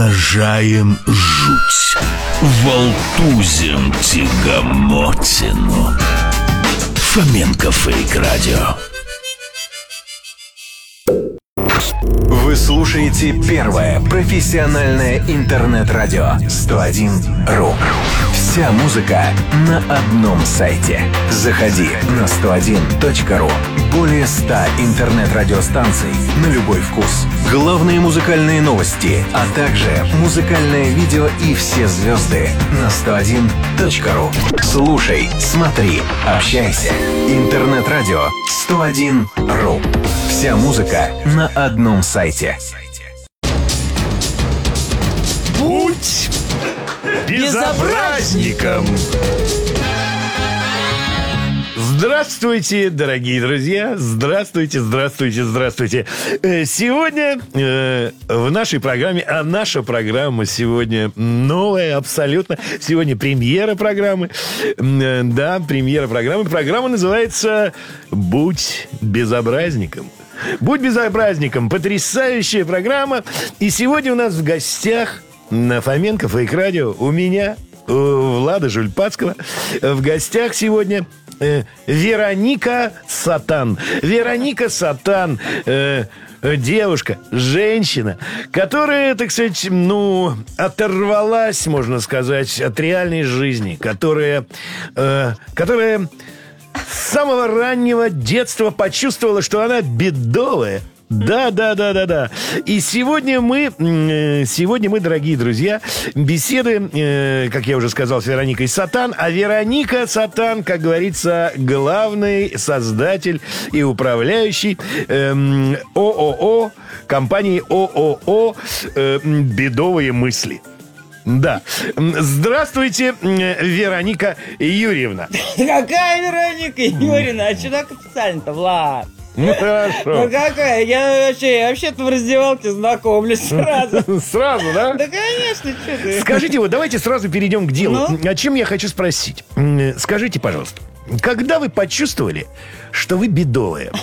умножаем жуть, волтузим тягомотину. Фоменко Фейк Радио. Вы слушаете первое профессиональное интернет-радио 101.ру. Вся музыка на одном сайте. Заходи на 101.ру. Более 100 интернет-радиостанций на любой вкус. Главные музыкальные новости, а также музыкальное видео и все звезды на 101.ру. Слушай, смотри, общайся. Интернет-радио 101.ру. Вся музыка на одном сайте. Будь безобразником! Здравствуйте, дорогие друзья! Здравствуйте, здравствуйте, здравствуйте! Сегодня в нашей программе, а наша программа сегодня новая абсолютно. Сегодня премьера программы. Да, премьера программы. Программа называется «Будь безобразником». «Будь безобразником» — потрясающая программа. И сегодня у нас в гостях на Фоменко Фейк Радио у меня, у Влада Жульпацкого, в гостях сегодня Вероника Сатан. Вероника Сатан, девушка, женщина, которая, так сказать, оторвалась, можно сказать, от реальной жизни, которая с самого раннего детства почувствовала, что она бедовая. Да. И сегодня мы, дорогие друзья, беседуем, как я уже сказал, с Вероникой Сатан. А Вероника Сатан, как говорится, главный создатель и управляющий ООО, компании ООО «Бедовые мысли». Да. Здравствуйте, Вероника Юрьевна. Какая Вероника Юрьевна? А что так официально-то, Влад? Ну, хорошо. Ну, какая? Я вообще-то в раздевалке знакомлюсь сразу. Сразу, да? Да, конечно, что ты. Скажите, вот давайте сразу перейдем к делу. О чем я хочу спросить? Скажите, пожалуйста, когда вы почувствовали, что вы бедовая?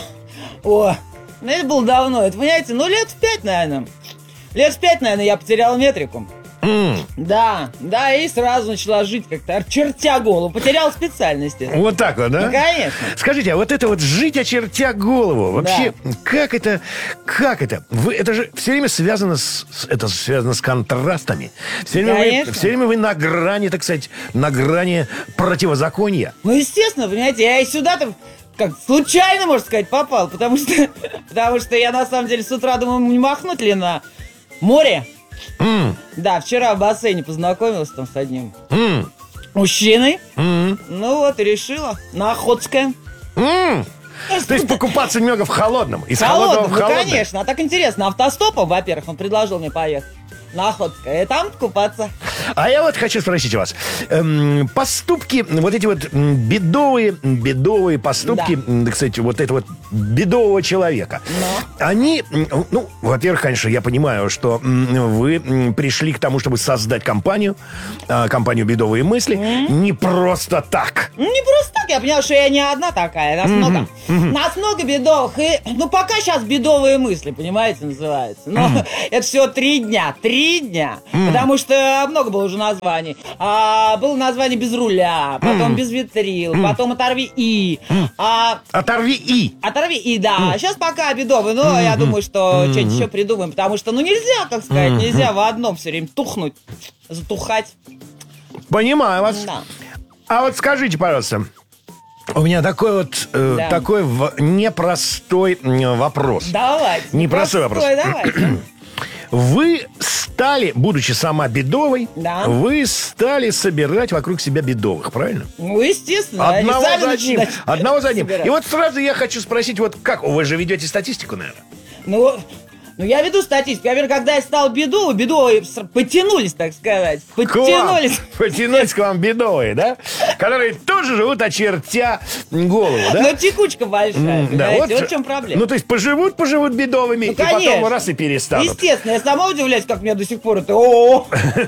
Это было давно. Это, понимаете, лет в 5, наверное. Лет в 5, наверное, я потерял метрику. Да, и сразу начала жить как-то, очертя голову. Потерял специальности. Вот так вот, да? Ну, конечно. Скажите, а вот это вот жить, очертя голову, вообще, да. Как это? Это же все время связано с контрастами. Все время вы на грани, так сказать, на грани противозакония. Ну, естественно, понимаете, я и сюда-то как случайно, можно сказать, попал. Потому что я, на самом деле, с утра думаю, не махнуть ли на море. Да, вчера в бассейне познакомилась там с одним мужчиной. Ну вот, и решила. На Охотское. То есть покупаться немного в холодном. Из холодного в холодное. Ну, конечно. А так интересно. Автостопом, во-первых, он предложил мне поехать на Охотское. И там купаться. А я вот хочу спросить вас. Поступки, вот эти вот бедовые поступки, да. Кстати, вот этого вот бедового человека. Они, во-первых, конечно, я понимаю, что вы пришли к тому, чтобы создать компанию «Бедовые мысли». Не просто так. Не просто так. Я поняла, что я не одна такая. Нас много. Нас много бедовых. И, пока сейчас «Бедовые мысли», понимаете, называется. Но это всего 3 дня. 3 дня. Потому что много было уже названий. Было название «Без руля», потом «Без витрил», потом «Оторви и». «Оторви и». «Оторви и», да. Сейчас пока бедовый, но я думаю, что что-нибудь еще придумаем, потому что, нельзя, как сказать, нельзя в одном все время тухнуть, затухать. Понимаю вас. Да. А вот скажите, пожалуйста, у меня такой непростой вопрос. Давайте. Непростой вопрос. Давайте. Вы стали, будучи сама бедовой, да. Вы стали собирать вокруг себя бедовых, правильно? Ну, естественно. Одного за одним. Собирать. И вот сразу я хочу спросить, вот как? Вы же ведете статистику, наверное? Ну, я веду статистику. Я, когда я стал бедовые потянулись, так сказать. Потянулись к вам бедовые, да? Которые тоже живут, очертя голову, да? Но текучка большая, понимаете? Вот в чем проблема. То есть поживут бедовыми, и потом раз и перестанут. Естественно, я сама удивляюсь, как меня до сих пор это ООО.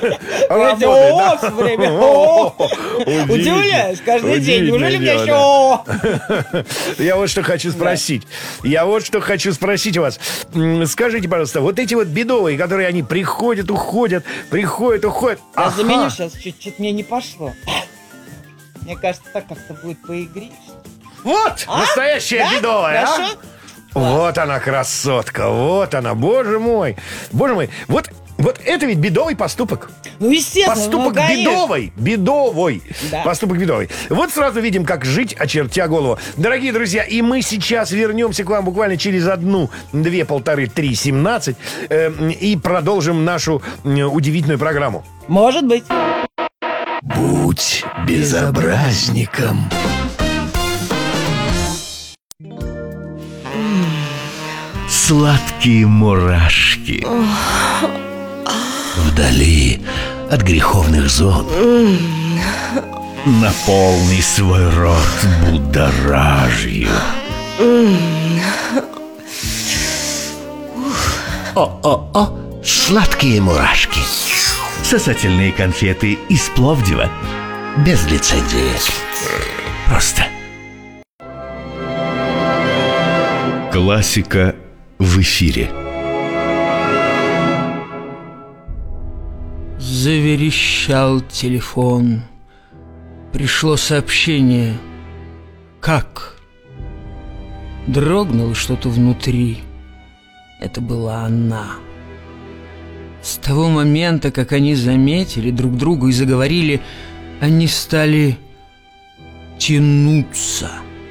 ООО все время. Удивляюсь каждый день. Неужели меня еще ООО? Я вот что хочу спросить. У вас. Скажите, скажите, пожалуйста, вот эти вот бедовые, которые они приходят, уходят, приходят, уходят. Я заменю сейчас, чуть-чуть мне не пошло. Мне кажется, так как-то будет поигрить. Вот, настоящая бедовая, Хорошо? Вот она, красотка, вот она, боже мой. Боже мой, вот это ведь бедовый поступок. Ну, естественно. Поступок бедовый. Да. Поступок бедовый. Вот сразу видим, как жить, очертя голову. Дорогие друзья, и мы сейчас вернемся к вам буквально через 1, 2, 1,5, 3, 17 и продолжим нашу удивительную программу. Может быть. Будь безобразником. Сладкие мурашки. Вдали от греховных зон. Наполни свой рот будоражью. О-о-о, сладкие мурашки. Сосательные конфеты из Пловдива. Без лицензии. Просто. Классика в эфире. Заверещал телефон. Пришло сообщение. Как? Дрогнуло что-то внутри. Это была она. С того момента, как они заметили друг друга и заговорили, они стали тянуться.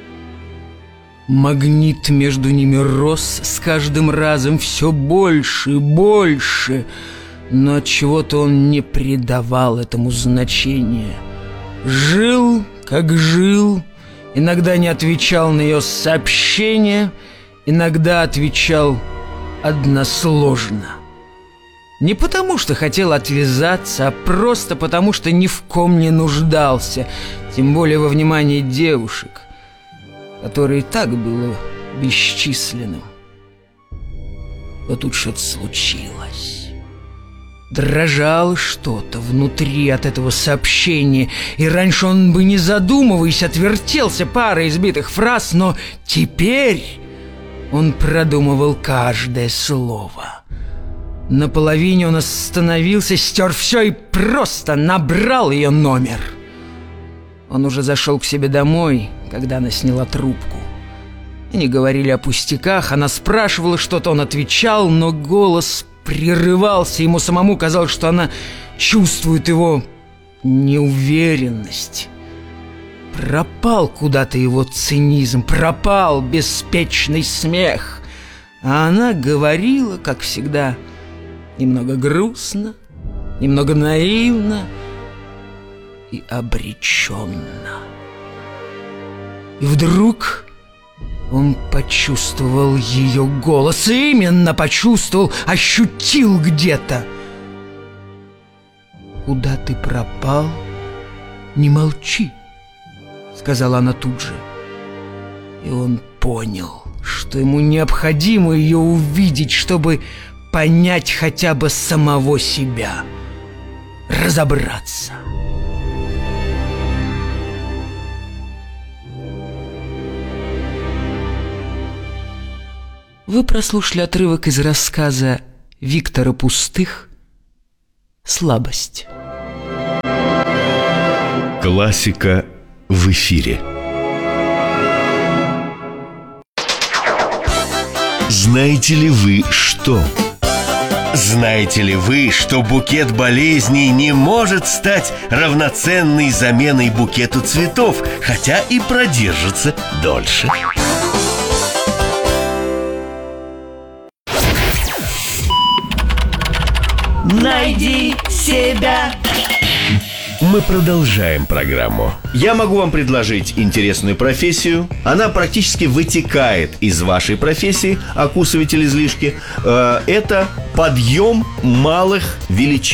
Магнит между ними рос с каждым разом все больше и больше, но отчего-то он не придавал этому значения. Жил, как жил, иногда не отвечал на ее сообщения, иногда отвечал односложно. Не потому, что хотел отвязаться, а просто потому, что ни в ком не нуждался, тем более во внимании девушек, которое и так было бесчисленным. Но тут что-то случилось. Дрожало что-то внутри от этого сообщения, и раньше он бы, не задумываясь, отвертелся парой избитых фраз, но теперь он продумывал каждое слово. Наполовине он остановился, стер все и просто набрал ее номер. Он уже зашел к себе домой, когда она сняла трубку. Они говорили о пустяках, она спрашивала что-то, он отвечал, но голос прерывался. Ему самому казалось, что она чувствует его неуверенность. Пропал куда-то его цинизм, пропал беспечный смех. А она говорила, как всегда, немного грустно, немного наивно и обреченно. И вдруг он почувствовал ее голос. Именно почувствовал, ощутил где-то. «Куда ты пропал? Не молчи», — сказала она тут же. И он понял, что ему необходимо ее увидеть, чтобы понять хотя бы самого себя, разобраться. Вы прослушали отрывок из рассказа Виктора Пустых «Слабость». Классика в эфире. Знаете ли вы что? Знаете ли вы, что букет болезней не может стать равноценной заменой букету цветов, хотя и продержится дольше? Найди себя. Мы продолжаем программу. Я могу вам предложить интересную профессию. Она практически вытекает из вашей профессии, окусыватель излишки. Это подъем малых величин.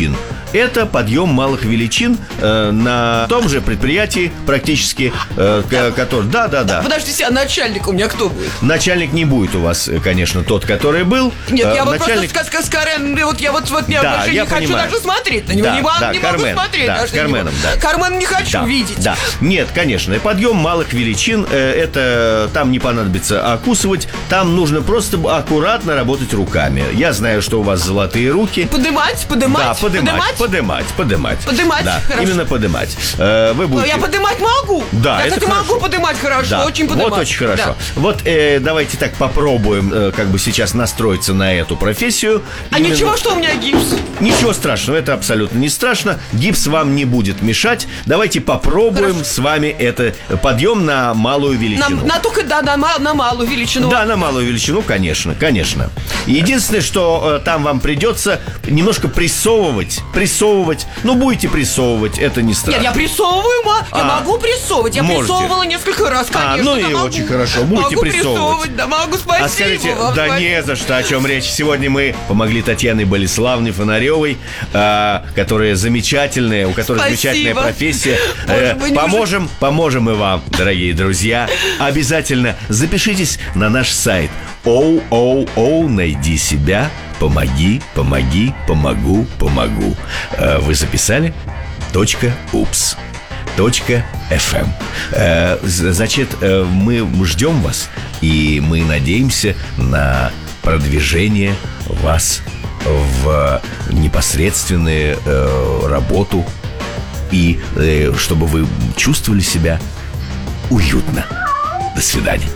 Это подъем малых величин на том же предприятии практически, который... Да. Подождите, а начальник у меня кто будет? Начальник не будет у вас, конечно, тот, который был. Нет, я вот начальник... просто с Карен, вот я больше не хочу понимаю. даже смотреть на него. Не могу смотреть. Да, с Карменом, да. Кармен не хочу видеть. Да. Нет, конечно, подъем малых величин, это там не понадобится окусывать, там нужно просто аккуратно работать руками. Я знаю, что у вас золотые руки. Подымать? Да, подымать. Да, хорошо. именно подымать. Вы будете... Я подымать могу. Да, я, это кстати, хорошо. могу подымать хорошо, Да. очень подымать. Вот очень хорошо. Да. Вот давайте так попробуем как бы сейчас настроиться на эту профессию. А Именно- ничего, что у меня гипс? Ничего страшного, это абсолютно не страшно. Гипс вам не будет мешать. Давайте попробуем с вами это подъем на малую величину. На малую величину. Да, на малую величину, конечно. Единственное, что там вам придется немножко прессовывать. Ну, будете прессовывать, это не страшно. Нет, я прессовываю, я могу прессовывать. Я можете. прессовывала несколько раз, конечно. Ну и могу. очень хорошо, будете могу прессовывать. Да, могу, спасибо. А скажите, вам, да спасибо. не за что, о чем речь. Сегодня мы помогли Татьяне Болеславне Фонаревой, которая замечательная, у которой Спасибо. замечательная профессия. Боже мой, Поможем и вам, дорогие друзья. Обязательно запишитесь на наш сайт. Оу, найди себя. Помоги, помогу. Вы записали? .упс. .fm. Значит, мы ждем вас, и мы надеемся на продвижение вас в непосредственную работу, и чтобы вы чувствовали себя уютно. До свидания.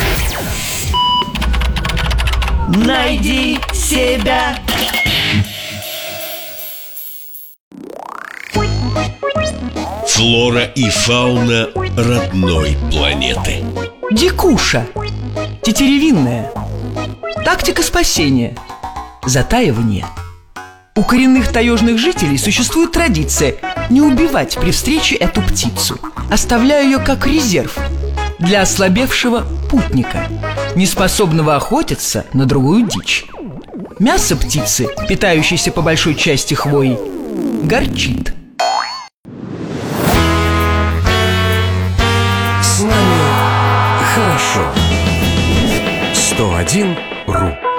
Найди себя. Флора и фауна родной планеты. Дикуша. Тетеревинная. Тактика спасения. Затаивание. У коренных таежных жителей существует традиция не убивать при встрече эту птицу, оставляя ее как резерв для ослабевшего путника, не способного охотиться на другую дичь. Мясо птицы, питающейся по большой части хвоей, горчит. С нами хорошо. 101.ру